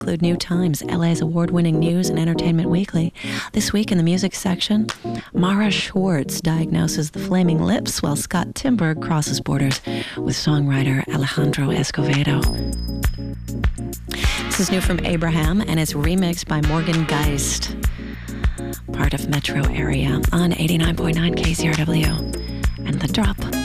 include New Times, LA's award-winning news and entertainment weekly. This week in the music section, Mara Schwartz diagnoses the flaming lips while Scott Timberg crosses borders with songwriter Alejandro Escovedo. This is new from Abraham, and it's remixed by Morgan Geist, part of Metro Area on 89.9 KCRW. And The Drop.